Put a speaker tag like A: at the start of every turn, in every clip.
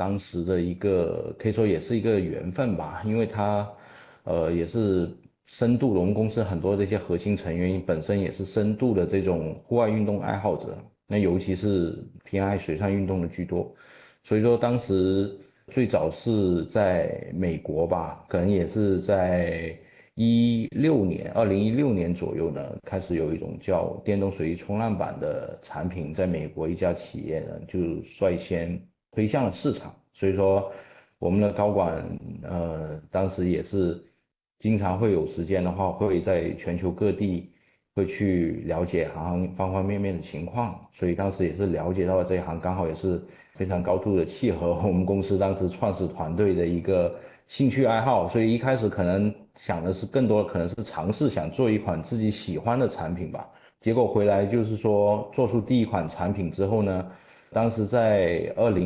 A: 当时的一个可以说也是一个缘分吧，因为他也是深度的，我们公司很多的一些核心成员本身也是深度的这种户外运动爱好者，那尤其是偏爱水上运动的居多，所以说当时最早是在美国吧，可能也是在2016年左右呢，开始有一种叫电动水力冲浪板的产品，在美国一家企业呢就率先推向了市场。所以说，我们的高管当时也是经常会有时间的话，会在全球各地会去了解行方方面面的情况。所以当时也是了解到了这一行，刚好也是非常高度的契合我们公司当时创始团队的一个兴趣爱好。所以一开始可能想的是更多可能是尝试想做一款自己喜欢的产品吧。结果回来就是说做出第一款产品之后呢。当时在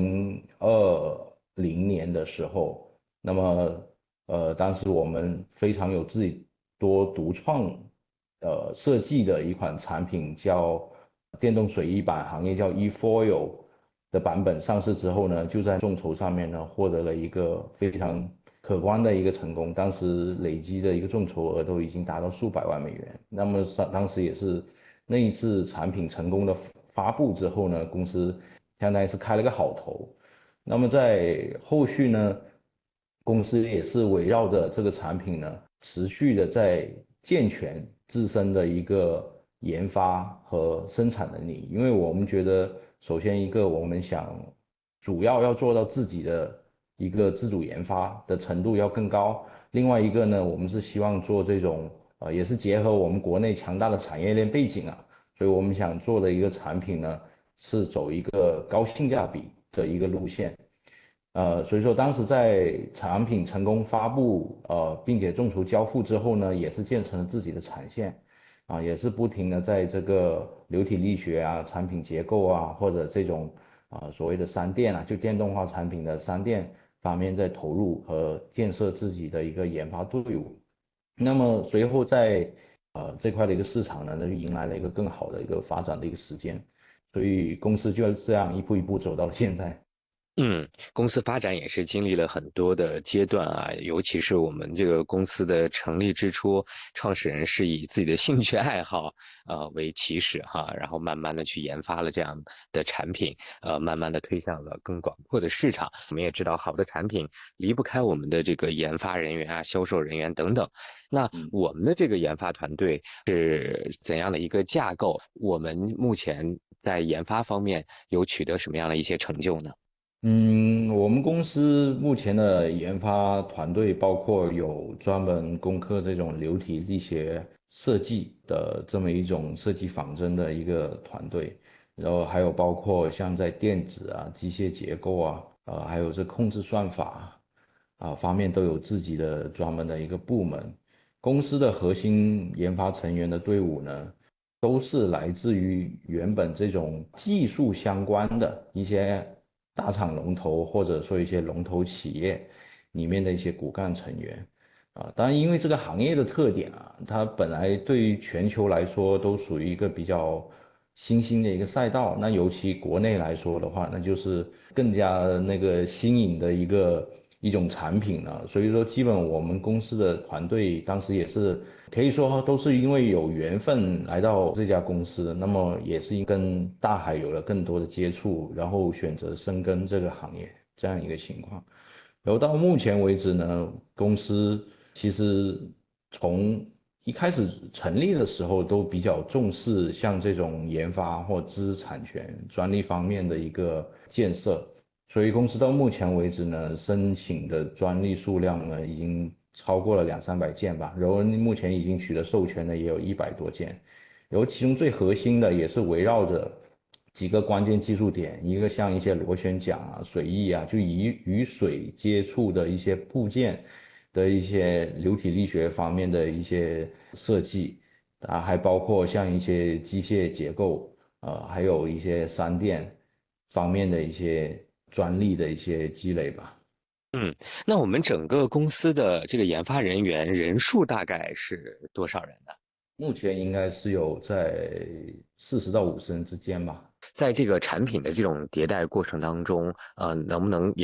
A: 2020年的时候，那么当时我们非常有自己多独创设计的一款产品，叫电动水翼板，行业叫 eFoil 的版本上市之后呢，就在众筹上面呢获得了一个非常可观的一个成功，当时累积的一个众筹额都已经达到数百万美元。那么当时也是那一次产品成功的发布之后呢，公司相当于是开了个好头。那么在后续呢，公司也是围绕着这个产品呢，持续的在健全自身的一个研发和生产能力。因为我们觉得，首先一个我们想主要做到自己的一个自主研发的程度要更高。另外一个呢，我们是希望做这种也是结合我们国内强大的产业链背景啊，所以我们想做的一个产品呢，是走一个高性价比的一个路线。所以说当时在产品成功发布，并且众筹交付之后呢，也是建成了自己的产线，也是不停的在这个流体力学啊、产品结构啊，或者这种所谓的三电啊，就电动化产品的三电方面在投入和建设自己的一个研发队伍。那么随后在这块的一个市场呢，那就迎来了一个更好的一个发展的一个时间，所以公司就这样一步一步走到了现在。
B: 嗯，公司发展也是经历了很多的阶段啊，尤其是我们这个公司的成立之初，创始人是以自己的兴趣爱好为起始哈，然后慢慢的去研发了这样的产品，慢慢的推向了更广阔的市场。我们也知道，好的产品离不开我们的这个研发人员啊、销售人员等等。那
A: 嗯。
B: 我们的这个研发团队是怎样的一个架构？我们目前在研发方面有取得什么样的一些成就呢？
A: 我们公司目前的研发团队包括有专门攻克这种流体力学设计的这么一种设计仿真的一个团队，然后还有包括像在电子啊、机械结构啊，还有这控制算法方面都有自己的专门的一个部门。公司的核心研发成员的队伍呢，都是来自于原本这种技术相关的一些大厂龙头，或者说一些龙头企业里面的一些骨干成员。当然因为这个行业的特点啊，它本来对于全球来说都属于一个比较新兴的一个赛道，那尤其国内来说的话，那就是更加那个新颖的一种产品了。所以说，基本我们公司的团队当时也是可以说都是因为有缘分来到这家公司，那么也是跟大海有了更多的接触，然后选择深耕这个行业这样一个情况。然后到目前为止呢，公司其实从一开始成立的时候都比较重视像这种研发或知识产权、专利方面的一个建设，所以公司到目前为止呢，申请的专利数量呢已经超过了200-300件吧，然后目前已经取得授权的也有100多件，然后其中最核心的也是围绕着几个关键技术点，一个像一些螺旋桨啊、水翼啊，就与水接触的一些部件的一些流体力学方面的一些设计，还包括像一些机械结构，还有一些三电方面的一些专利的一些积累吧。
B: 嗯，那我们整个公司的这个研发人员人数大概是多少人呢？
A: 目前应该是有在40到50人之间吧。
B: 在这个产品的这种迭代过程当中，能不能